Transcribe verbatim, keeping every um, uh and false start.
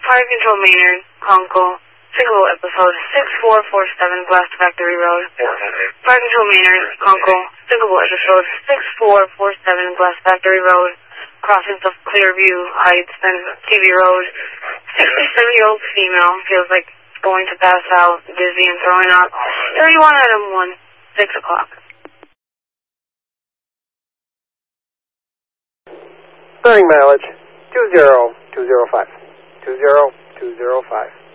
Fire Control Maynard, Conkle, Sycamore episode six four four seven, Glass Factory Road. Fire Control Maynard, Conkle, Sycamore episode six four four seven, Glass Factory Road. Crossings of Clearview Heights and T V Road. sixty-seven-year-old female feels like going to pass out, dizzy and throwing up. thirty-one item one, six o'clock. Starting mileage, two zero two zero five. two zero two zero five.